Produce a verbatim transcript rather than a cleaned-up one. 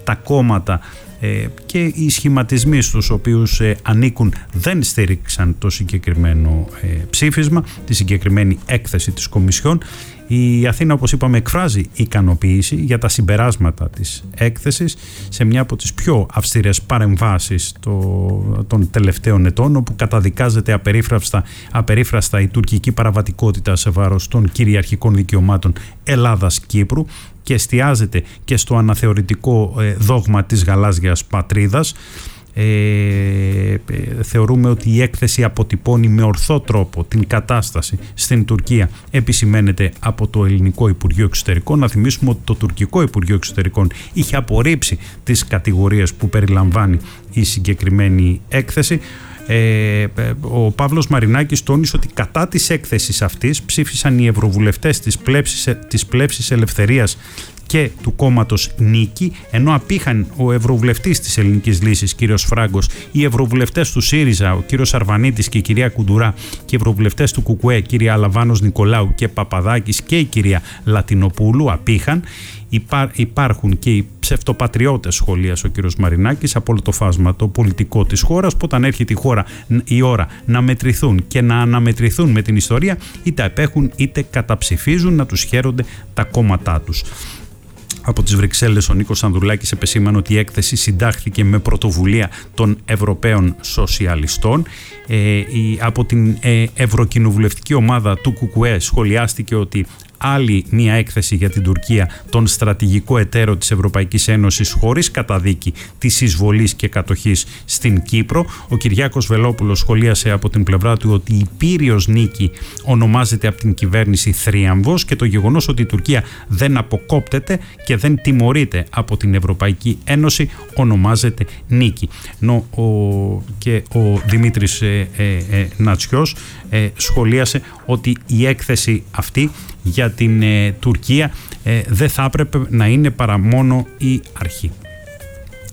τα κόμματα και οι σχηματισμοί στους οποίους ανήκουν δεν στήριξαν το συγκεκριμένο ψήφισμα, τη συγκεκριμένη έκθεση της Κομισιόν. Η Αθήνα, όπως είπαμε, εκφράζει ικανοποίηση για τα συμπεράσματα της έκθεσης σε μια από τις πιο αυστηρές παρεμβάσεις το, των τελευταίων ετών, όπου καταδικάζεται απερίφραστα, απερίφραστα η τουρκική παραβατικότητα σε βάρος των κυριαρχικών δικαιωμάτων Ελλάδας-Κύπρου και εστιάζεται και στο αναθεωρητικό ε, δόγμα της γαλάζιας πατρίδας. Ε, θεωρούμε ότι η έκθεση αποτυπώνει με ορθό τρόπο την κατάσταση στην Τουρκία, επισημαίνεται από το Ελληνικό Υπουργείο Εξωτερικών. Να θυμίσουμε ότι το Τουρκικό Υπουργείο Εξωτερικών είχε απορρίψει τις κατηγορίες που περιλαμβάνει η συγκεκριμένη έκθεση. Ε, ο Παύλος Μαρινάκης τόνισε ότι κατά της έκθεσης αυτής ψήφισαν οι ευρωβουλευτές της πλεύσης, της πλεύσης Ελευθερίας και του κόμματος Νίκη, ενώ απήχαν ο ευρωβουλευτής της Ελληνικής Λύσης κύριος Φράγκος, οι ευρωβουλευτές του ΣΥΡΙΖΑ ο κύριος Αρβανίτης και η κυρία Κουντουρά και οι ευρωβουλευτές του ΚΚΕ κυρία Αλαβάνος Νικολάου και Παπαδάκης και η κυρία Λατινοπούλου απήχαν. Υπά, υπάρχουν και οι ψευτοπατριώτες, σχολίασε ο κύριος Μαρινάκης, από όλο το φάσμα το πολιτικό της χώρας, που όταν έρχεται η, χώρα, η ώρα να μετρηθούν και να αναμετρηθούν με την ιστορία, είτε απέχουν είτε καταψηφίζουν, να τους χαίρονται τα κόμματά τους. Από τις Βρυξέλλες ο Νίκος Ανδρουλάκης επεσήμανε ότι η έκθεση συντάχθηκε με πρωτοβουλία των Ευρωπαίων Σοσιαλιστών. Ε, η, από την ε, Ευρωκοινοβουλευτική ομάδα του ΚΚΕ σχολιάστηκε ότι άλλη μια έκθεση για την Τουρκία, τον στρατηγικό εταίρο της Ευρωπαϊκής Ένωσης, χωρίς καταδίκη της εισβολής και κατοχής στην Κύπρο. Ο Κυριάκος Βελόπουλος σχολίασε από την πλευρά του ότι η Πύριος νίκη ονομάζεται από την κυβέρνηση θρίαμβος και το γεγονός ότι η Τουρκία δεν αποκόπτεται και δεν τιμωρείται από την Ευρωπαϊκή Ένωση ονομάζεται νίκη. Νο, ο, και ο Δημήτρης ε, ε, ε, Νατσιός ε, σχολίασε ότι η έκθεση αυτή για την ε, Τουρκία ε, δεν θα έπρεπε να είναι παρά μόνο η αρχή.